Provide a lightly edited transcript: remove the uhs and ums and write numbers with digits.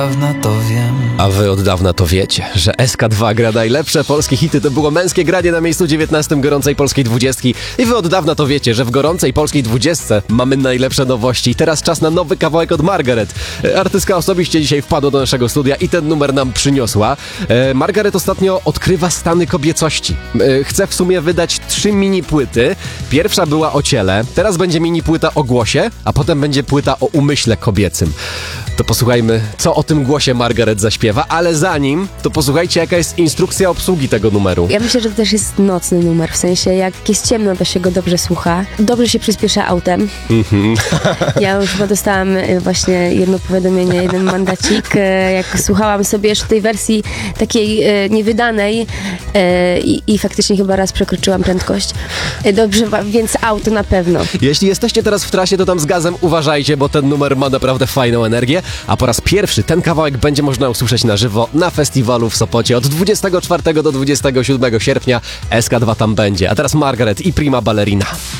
dawna to wiem. A wy od dawna to wiecie, że SK2 gra najlepsze polskie hity. To było męskie granie na miejscu 19 gorącej polskiej 20. I wy od dawna to wiecie, że w gorącej polskiej 20 mamy najlepsze nowości. I teraz czas na nowy kawałek od Margaret. Artystka osobiście dzisiaj wpadła do naszego studia i ten numer nam przyniosła. Margaret ostatnio odkrywa stany kobiecości. Chce w sumie wydać 3 mini płyty. Pierwsza była o ciele, teraz będzie mini płyta o głosie, a potem będzie płyta o umyśle kobiecym. To posłuchajmy, co o tym głosie Margaret zaśpiewa, ale zanim, to posłuchajcie, jaka jest instrukcja obsługi tego numeru. Ja myślę, że to też jest nocny numer, w sensie jak jest ciemno, to się go dobrze słucha. Dobrze się przyspiesza autem. Ja już chyba dostałam właśnie jedno powiadomienie, jeden mandacik, jak słuchałam sobie jeszcze tej wersji takiej niewydanej i faktycznie chyba raz przekroczyłam prędkość. Dobrze, więc auto na pewno. Jeśli jesteście teraz w trasie, to tam z gazem uważajcie, bo ten numer ma naprawdę fajną energię, a po raz pierwszy ten kawałek będzie można usłyszeć na żywo na festiwalu w Sopocie od 24 do 27 sierpnia. SK2 tam będzie. A teraz Margaret i Prima Ballerina.